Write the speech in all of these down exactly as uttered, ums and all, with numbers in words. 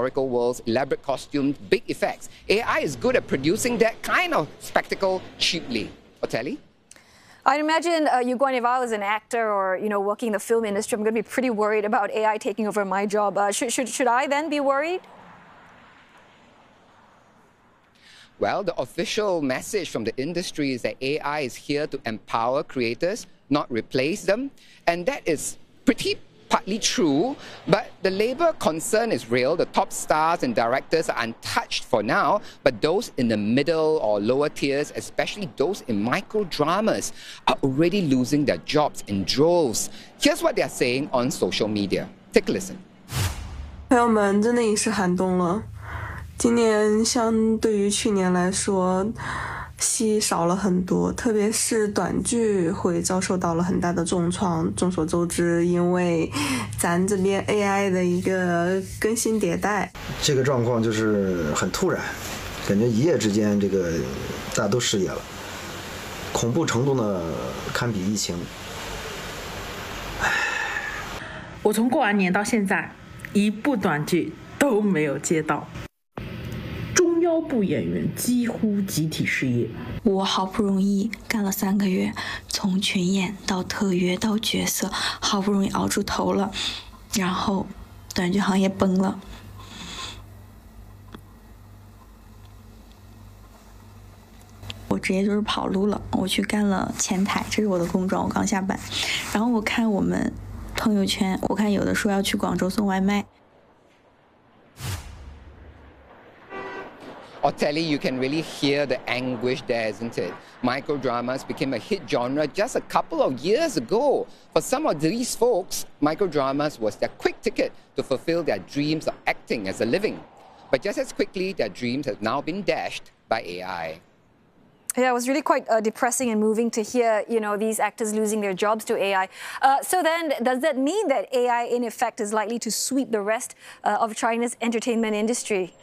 historical worlds, elaborate costumes, big effects. A I is good at producing that kind of spectacle cheaply. Otelli? I'd imagine, uh, Yu Guan, if I was an actor or, you know, working in the film industry, I'm going to be pretty worried about A I taking over my job. Uh, should, should, should I then be worried? Well, the official message from the industry is that A I is here to empower creators, not replace them. And that is pretty partly true, but the labor concern is real. The top stars and directors are untouched for now, but those in the middle or lower tiers, especially those in micro dramas, are already losing their jobs in droves. Here's what they're saying on social media. Take a listen. 朋友们，真的已是寒冬了。今年相对于去年来说，戏少了很多，特别是短剧会遭受到了很大的重创。众所周知，因为咱这边 A I 的一个更新迭代， 这个状况就是很突然，感觉一夜之间这个大家都失业了，恐怖程度呢堪比疫情。唉， 我从过完年到现在，一部短剧都没有接到。中腰部演员几乎集体失业。 我好不容易干了三个月，从群演到特约到角色，好不容易熬出头了，然后短剧行业崩了。我直接就是跑路了，我去干了前台，这是我的工装，我刚下班。然后我看我们朋友圈，我看有的说要去广州送外卖。 Otelli, you can really hear the anguish there, isn't it? Microdramas became a hit genre just a couple of years ago. For some of these folks, microdramas was their quick ticket to fulfill their dreams of acting as a living. But just as quickly, their dreams have now been dashed by A I. Yeah, it was really quite uh, depressing and moving to hear, you know, these actors losing their jobs to A I. Uh, so then, does that mean that A I, in effect, is likely to sweep the rest uh, of China's entertainment industry?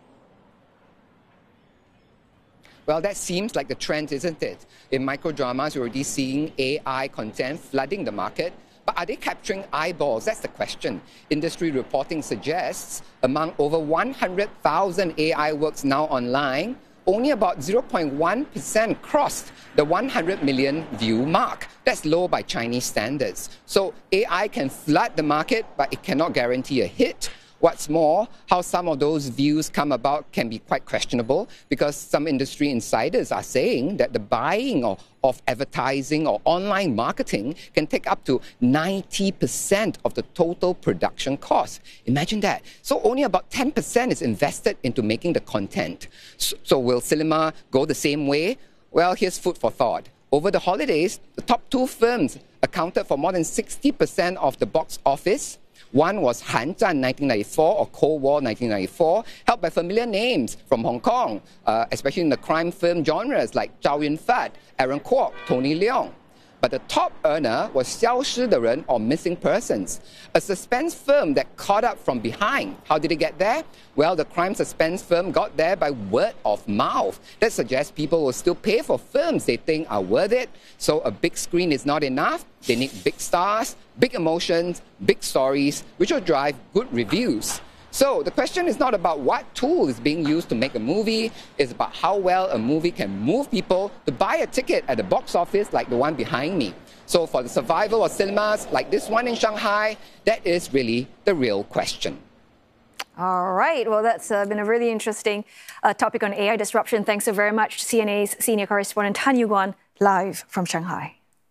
Well, that seems like the trend, isn't it? In microdramas, you're already seeing A I content flooding the market. But are they capturing eyeballs? That's the question. Industry reporting suggests among over one hundred thousand A I works now online, only about zero point one percent crossed the one hundred million view mark. That's low by Chinese standards. So A I can flood the market, but it cannot guarantee a hit. What's more, how some of those views come about can be quite questionable, because some industry insiders are saying that the buying of, of advertising or online marketing can take up to ninety percent of the total production cost. Imagine that. So only about ten percent is invested into making the content. So, so will cinema go the same way? Well, here's food for thought. Over the holidays, the top two films accounted for more than sixty percent of the box office. One was Han Zhan nineteen ninety-four, or Cold War nineteen ninety-four, helped by familiar names from Hong Kong, uh, especially in the crime film genres like Chow Yun-fat, Aaron Kwok, Tony Leung. But the top earner was Xiao Shi de Ren, or Missing Persons, a suspense film that caught up from behind. How did it get there? Well, the crime suspense film got there by word of mouth. That suggests people will still pay for films they think are worth it. So a big screen is not enough. They need big stars, big emotions, big stories, which will drive good reviews. So the question is not about what tool is being used to make a movie, it's about how well a movie can move people to buy a ticket at the box office like the one behind me. So for the survival of cinemas like this one in Shanghai, that is really the real question. All right. Well, that's uh, been a really interesting uh, topic on A I disruption. Thanks so very much to C N A's senior correspondent Tan Yu-guan, live from Shanghai.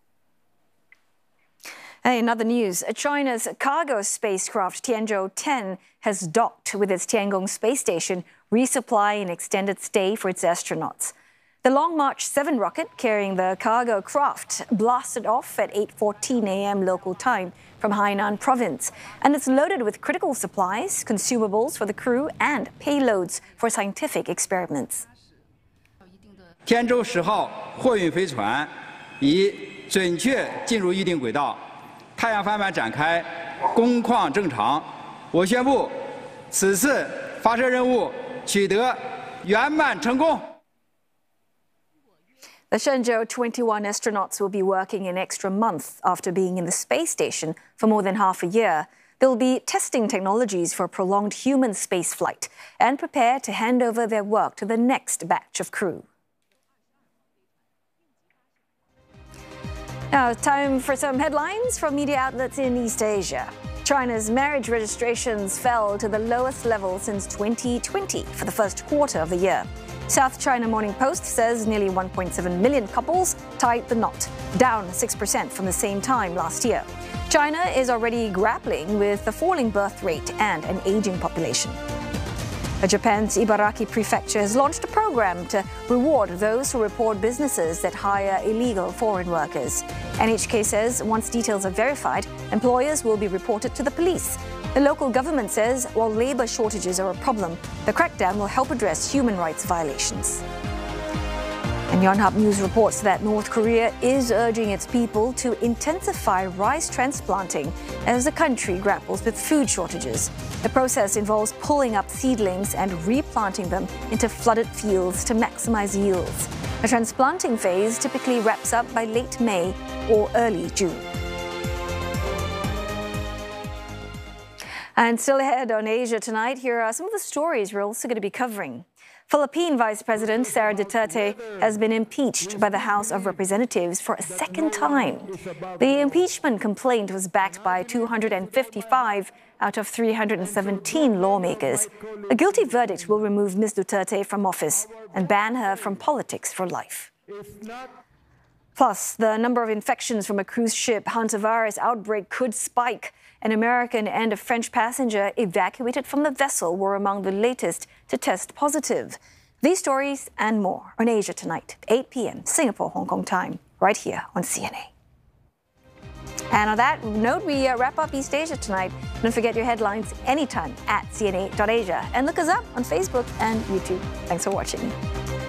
And in other news, China's cargo spacecraft Tianzhou ten has docked with its Tiangong space station, resupplying an extended stay for its astronauts. The Long March seven rocket carrying the cargo craft blasted off at eight fourteen a m local time from Hainan province, and it's loaded with critical supplies, consumables for the crew, and payloads for scientific experiments. 天舟十号货运飞船已准确进入预定轨道。 太阳帆板展开，工况正常。我宣布，此次发射任务取得圆满成功。 The Shenzhou twenty-one astronauts will be working an extra month after being in the space station for more than half a year. They'll be testing technologies for prolonged human spaceflight and prepare to hand over their work to the next batch of crew. Now, time for some headlines from media outlets in East Asia. China's marriage registrations fell to the lowest level since twenty twenty for the first quarter of the year. South China Morning Post says nearly one point seven million couples tied the knot, down six percent from the same time last year. China is already grappling with the falling birth rate and an aging population. Japan's Ibaraki Prefecture has launched a program to reward those who report businesses that hire illegal foreign workers. N H K says once details are verified, employers will be reported to the police. The local government says while labor shortages are a problem, the crackdown will help address human rights violations. And Yonhap News reports that North Korea is urging its people to intensify rice transplanting as the country grapples with food shortages. The process involves pulling up seedlings and replanting them into flooded fields to maximize yields. The transplanting phase typically wraps up by late May or early June. And still ahead on Asia Tonight, here are some of the stories we're also going to be covering. Philippine Vice President Sara Duterte has been impeached by the House of Representatives for a second time. The impeachment complaint was backed by two hundred fifty-five out of three hundred seventeen lawmakers. A guilty verdict will remove Miz Duterte from office and ban her from politics for life. Plus, the number of infections from a cruise ship hantavirus outbreak could spike. An American and a French passenger evacuated from the vessel were among the latest to test positive. These stories and more on Asia Tonight, eight p.m. Singapore, Hong Kong time, right here on C N A. And on that note, we uh, wrap up East Asia Tonight. Don't forget your headlines anytime at C N A dot Asia. And look us up on Facebook and YouTube. Thanks for watching.